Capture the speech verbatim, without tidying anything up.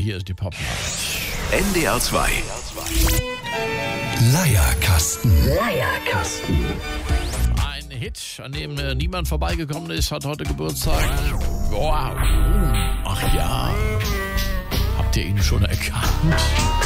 hier ist die Popnacht. N D R zwei. Leierkasten. Leierkasten. Ein Hit, an dem äh, niemand vorbeigekommen ist, hat heute Geburtstag. Wow. Ach ja. Habt ihr ihn schon erkannt?